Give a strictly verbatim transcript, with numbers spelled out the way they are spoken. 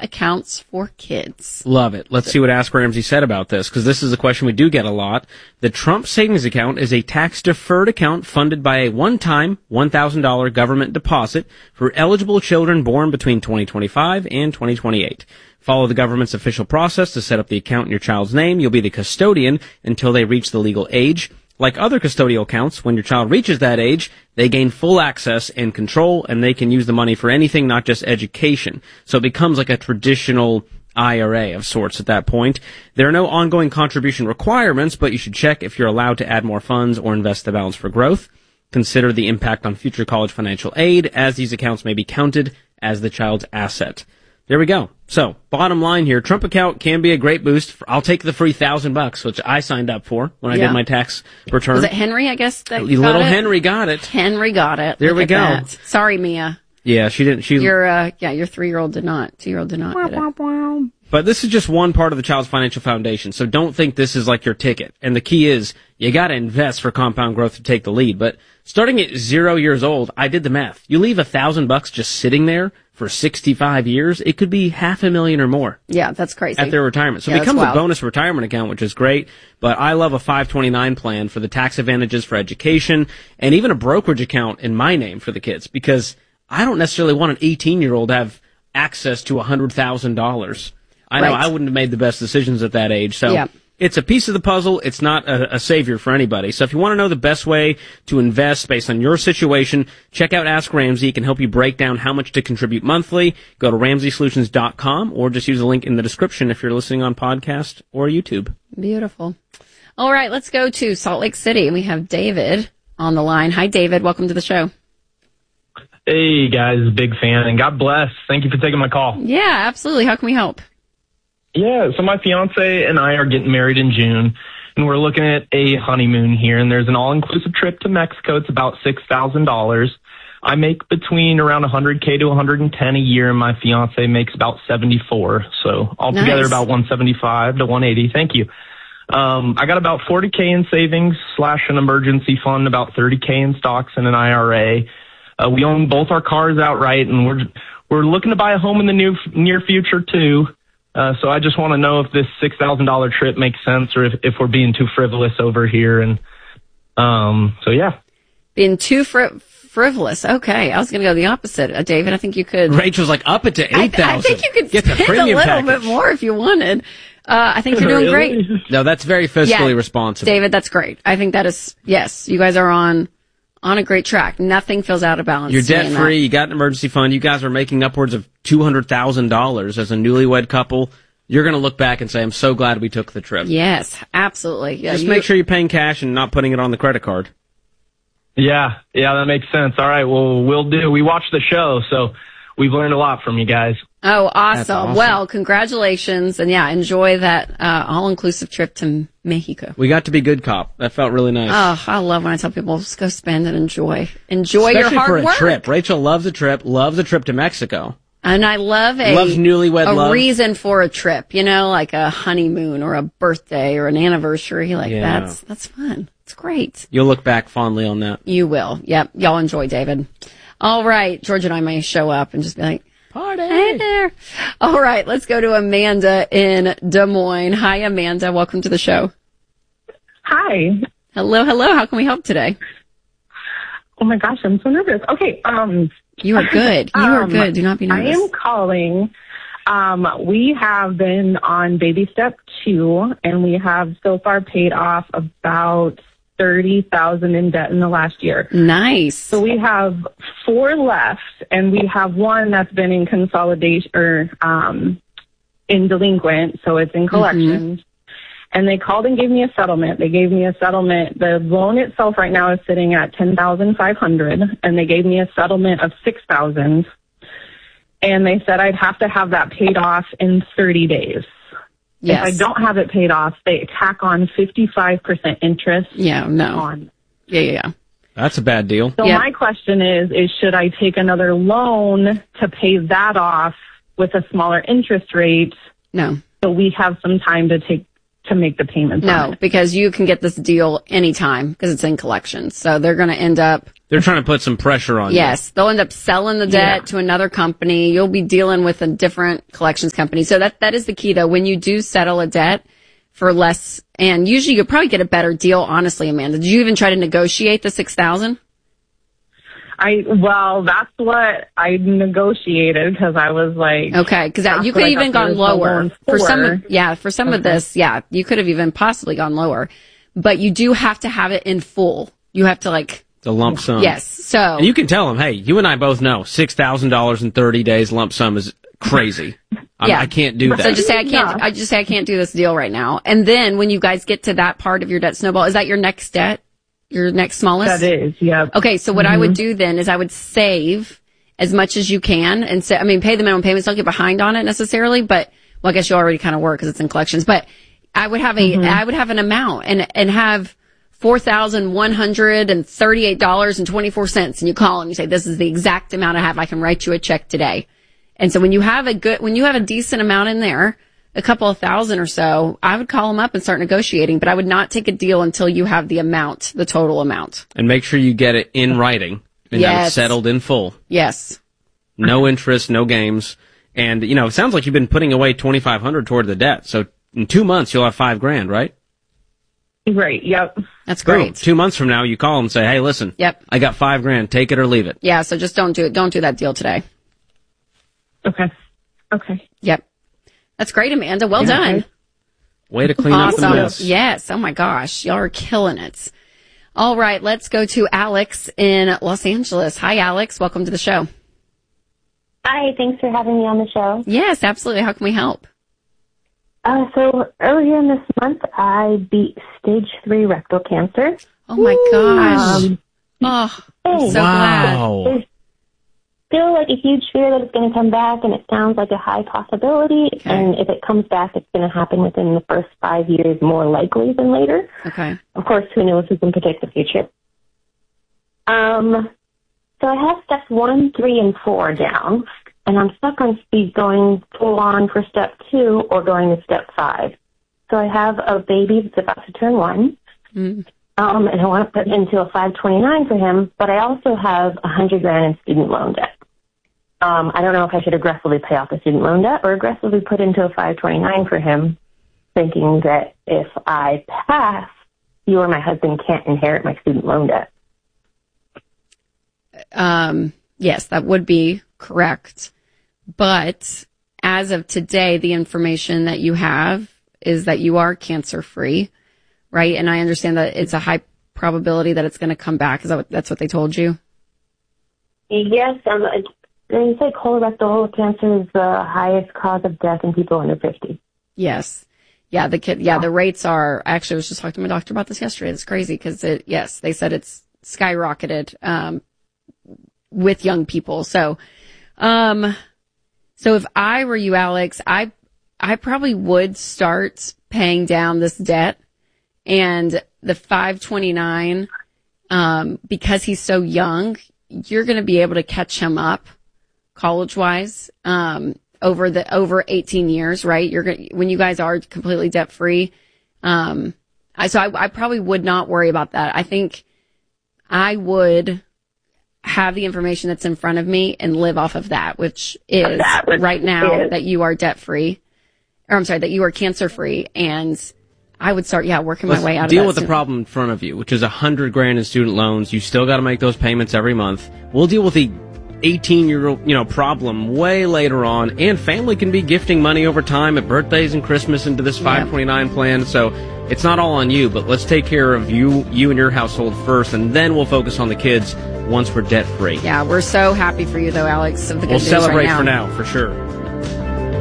accounts for kids. Love it. Let's see what Ask Ramsey said about this, because this is a question we do get a lot. The Trump Savings Account is a tax-deferred account funded by a one-time one thousand dollars government deposit for eligible children born between twenty twenty-five and twenty twenty-eight. Follow the government's official process to set up the account in your child's name. You'll be the custodian until they reach the legal age. Like other custodial accounts, when your child reaches that age, they gain full access and control, and they can use the money for anything, not just education. So it becomes like a traditional I R A of sorts at that point. There are no ongoing contribution requirements, but you should check if you're allowed to add more funds or invest the balance for growth. Consider the impact on future college financial aid, as these accounts may be counted as the child's asset. There we go. So, bottom line here, Trump account can be a great boost. For, I'll take the free thousand bucks, which I signed up for when yeah. I did my tax return. Was it Henry, I guess? That Little got it? Henry got it. Henry got it. There Look we at go. That. Sorry, Mia. Yeah, she didn't. She. Your, uh, yeah, your three-year-old did not. Two-year-old did not. Did it. But this is just one part of the Child's Financial Foundation, so don't think this is like your ticket. And the key is, you gotta invest for compound growth to take the lead. But starting at zero years old, I did the math. You leave a thousand bucks just sitting there for sixty-five years, it could be half a million or more. Yeah, that's crazy. At their retirement. So yeah, it becomes a bonus retirement account, which is great. But I love a five twenty-nine plan for the tax advantages for education, and even a brokerage account in my name for the kids, because I don't necessarily want an eighteen-year-old to have access to one hundred thousand dollars. I know right. I wouldn't have made the best decisions at that age. So yeah. It's a piece of the puzzle. It's not a, a savior for anybody. So if you want to know the best way to invest based on your situation, check out Ask Ramsey. It can help you break down how much to contribute monthly. Go to ramsey solutions dot com or just use the link in the description if you're listening on podcast or YouTube. Beautiful. All right, let's go to Salt Lake City. We have David on the line. Hi, David. Welcome to the show. Hey, guys. Big fan, and God bless. Thank you for taking my call. Yeah, absolutely. How can we help? Yeah, so my fiance and I are getting married in June, and we're looking at a honeymoon here, and there's an all-inclusive trip to Mexico. It's about six thousand dollars. I make between around one hundred K to one hundred ten a year, and my fiance makes about seventy-four. So altogether Nice. about one seventy-five to one eighty. Thank you. Um, I got about forty K in savings slash an emergency fund, about thirty K in stocks and an I R A. Uh, we own both our cars outright, and we're we're looking to buy a home in the near, near future, too. Uh, so I just want to know if this six thousand dollars trip makes sense, or if, if we're being too frivolous over here. And um, so, yeah. Being too fri- frivolous. Okay. I was going to go the opposite. Uh, David, I think you could. Rachel's like, up it to eight thousand. I, I think you could Get the spend a premium little package. bit more if you wanted. Uh, I think you're doing Really? great. No, that's very fiscally Yeah, responsible. David, that's great. I think that is, yes, you guys are on on a great track. Nothing feels out of balance. You're saying debt free. that. You got an emergency fund. You guys are making upwards of two hundred thousand dollars as a newlywed couple. You're going to look back and say, I'm so glad we took the trip. Yes, absolutely. Yeah, Just you- make sure you're paying cash and not putting it on the credit card. Yeah, yeah, that makes sense. All right, well, we'll do. We watched the show, so we've learned a lot from you guys. Oh, awesome. That's awesome. Well, congratulations. And yeah, enjoy that uh, all-inclusive trip to Mexico. We got to be good cop. That felt really nice. Oh, I love when I tell people, just go spend and enjoy. Enjoy Especially your hard for a work. trip. Rachel loves a trip, loves a trip to Mexico. And I love a, Loves newlywed a love. reason for a trip, you know, like a honeymoon or a birthday or an anniversary. Like Yeah. that's, that's fun. It's great. You'll look back fondly on that. You will. Yep. Y'all enjoy, David. All right. George and I may show up and just be like, Party! hey there. All right. Let's go to Amanda in Des Moines. Hi, Amanda. Welcome to the show. Hi. Hello. Hello. How can we help today? Oh my gosh, I'm so nervous. Okay, um, You are good. You are um, good. Do not be I nervous. am calling. Um, we have been on baby step two, and we have so far paid off about thirty thousand in debt in the last year. Nice. So we have four left, and we have one that's been in consolidation or um, in delinquent, so it's in collections. Mm-hmm. And they called and gave me a settlement. They gave me a settlement. The loan itself right now is sitting at ten thousand five hundred dollars, and they gave me a settlement of six thousand dollars. And they said I'd have to have that paid off in thirty days. Yes. If I don't have it paid off, they tack on fifty-five percent interest Yeah, no. on. Yeah, yeah, yeah. That's a bad deal. So Yeah. my question is, is should I take another loan to pay that off with a smaller interest rate No. so we have some time to take to make the payments on No, it? because you can get this deal anytime because it's in collections. So they're going to end up, They're trying to put some pressure on Yes, they'll end up selling the debt Yeah. to another company. You'll be dealing with a different collections company. So that that is the key, though. When you do settle a debt for less, and usually you'll probably get a better deal, honestly, Amanda. Did you even try to negotiate the six thousand? I well, that's what I negotiated because I was like, Okay, because that's you what could I even got gone the lower loan for some. for. Of, yeah, for some of Okay. this, yeah, you could have even possibly gone lower. But you do have to have it in full. You have to like the lump sum. yes. So And you can tell them, hey, you and I both know six thousand dollars in thirty days lump sum is crazy. I, Yeah. I can't do that. So just say I can't. Yeah. I just say I can't do this deal right now. And then when you guys get to that part of your debt snowball, is that your next debt? Your next smallest? that is, yeah. Okay, so what I would do then is I would save as much as you can, and say, I mean, pay the minimum payments. Don't get behind on it necessarily, but well, I guess you already kind of were because it's in collections. But I would have a, I would have an amount and and have four thousand one hundred and thirty-eight dollars and twenty-four cents, and you call and you say, "This is the exact amount I have. I can write you a check today." And so when you have a good, when you have a decent amount in there, a couple of thousand or so, I would call them up and start negotiating. But I would not take a deal until you have the amount, the total amount. And make sure you get it in writing and have it Yes. settled in full. Yes. No interest, no games. And, you know, it sounds like you've been putting away twenty-five hundred toward the debt. So in two months, you'll have five grand, right? Right, yep. That's Boom. great. Two months from now, you call them and say, hey, listen, Yep. I got five grand. Take it or leave it. Yeah, so just don't do it. Don't do that deal today. Okay. Okay. Yep. That's great, Amanda. Well Yeah. done. Way to clean up the Awesome. mess. Yes. Oh my gosh. Y'all are killing it. All right. Let's go to Alex in Los Angeles. Hi, Alex. Welcome to the show. Hi, thanks for having me on the show. Yes, absolutely. How can we help? Uh, so earlier in this month, I beat stage three rectal cancer. Oh my gosh. Um, Oh, I'm Hey. so glad. Wow. There's still like a huge fear that it's going to come back, and it sounds like a high possibility. Okay. And if it comes back, it's going to happen within the first five years more likely than later. Okay. Of course, who knows who can predict the future. Um, so I have steps one, three, and four down, and I'm stuck on speed going full on for step two or going to step five. So I have a baby that's about to turn one, Mm. um, and I want to put into a five twenty-nine for him, but I also have a hundred grand in student loan debt. Um, I don't know if I should aggressively pay off the student loan debt or aggressively put into a five twenty-nine for him, thinking that if I pass, you or my husband can't inherit my student loan debt. Um, yes, that would be correct. But as of today, the information that you have is that you are cancer free, right? And I understand that it's a high probability that it's going to come back. Is that what, that's what they told you? Yes, um, they say colorectal cancer is the highest cause of death in people under fifty. Yes. Yeah, the kid, yeah, the rates are, actually I was just talking to my doctor about this yesterday. It's crazy because it, yes, they said it's skyrocketed, um, with young people. So, um, so if I were you, Alex, I, I probably would start paying down this debt, and the five twenty-nine, um, because he's so young, you're going to be able to catch him up college wise, um, over the, over eighteen years, right? You're going to, when you guys are completely debt free. Um, I, so I, I probably would not worry about that. I think I would have the information that's in front of me and live off of that, which is That which right now is. that you are debt free, or I'm sorry, that you are cancer free. And I would start, yeah, working Let's my way out of deal that with the soon. problem in front of you, which is a hundred grand in student loans. You still got to make those payments every month. We'll deal with the eighteen-year-old, you know, problem way later on. And family can be gifting money over time at birthdays and Christmas into this five twenty-nine plan. So it's not all on you, but let's take care of you, you and your household first, and then we'll focus on the kids once we're debt free. Yeah, we're so happy for you though, Alex. Of the good We'll news celebrate right now. for now, for sure.